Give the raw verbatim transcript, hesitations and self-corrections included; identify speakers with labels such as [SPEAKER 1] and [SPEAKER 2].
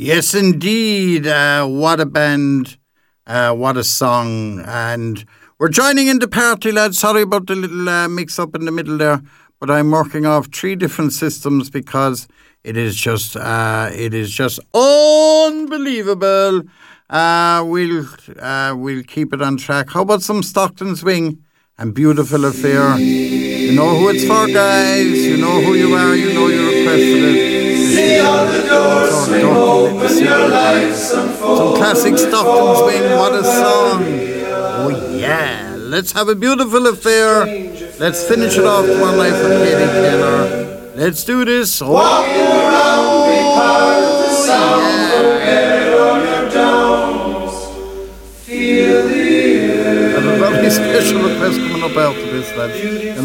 [SPEAKER 1] Yes, indeed. Uh, what a band. Uh, what a song. And we're joining in the party, lads. Sorry about the little uh, mix-up in the middle there. But I'm working off three different systems because it is just, uh, it is just unbelievable. Uh, we'll, uh, we'll keep it on track. How about some Stockton Swing and Beautiful Affair? You know who it's for, guys. You know who you are. You know you requested it.
[SPEAKER 2] See on the door, swing open your lights unfold.
[SPEAKER 1] Some classic Stockton Swing. What a song. Oh, yeah. Let's have a beautiful affair. Let's finish it off one night for Katie Taylor. Let's do this. Oh,
[SPEAKER 2] walking around, be part of the sound. Yeah. Forget all your downs. Feel the air.
[SPEAKER 1] I have a very special request coming up after this, lads.